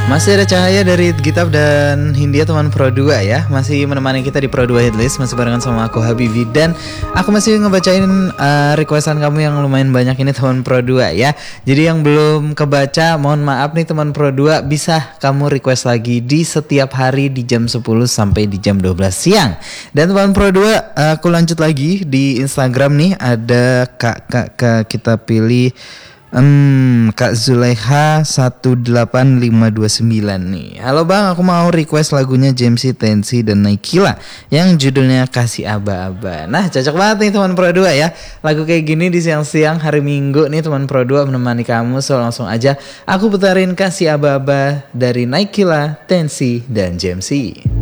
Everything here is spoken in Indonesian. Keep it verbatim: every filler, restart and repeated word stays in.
Masih ada Cahaya dari Gitab dan Hindia teman Pro dua ya. Masih menemani kita di Pro dua Hitlist. Masih barengan sama aku Habibi. Dan aku masih ngebacain uh, requestan kamu yang lumayan banyak ini teman Pro dua ya. Jadi yang belum kebaca mohon maaf nih teman Pro dua. Bisa kamu request lagi di setiap hari di jam sepuluh sampai di jam dua belas siang. Dan teman Pro dua, uh, aku lanjut lagi di Instagram nih. Ada kak kak, kak kita pilih Hmm, Kak Zulekha satu delapan lima dua sembilan nih. Halo bang, aku mau request lagunya Jamesy, Tensi dan Naikila yang judulnya Kasih Aba-Aba. Nah cocok banget nih teman Pro dua ya. Lagu kayak gini di siang-siang hari Minggu nih teman Pro dua menemani kamu. So langsung aja aku putarin Kasih Aba-Aba dari Naikila, Tensi dan Jamesy.